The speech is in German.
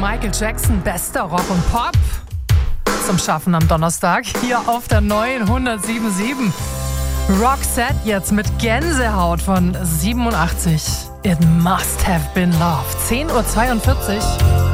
Michael Jackson, bester Rock und Pop. Zum Schaffen am Donnerstag hier auf der neuen 107.7. Roxette jetzt mit Gänsehaut von 87. It must have been love. 10:42 Uhr.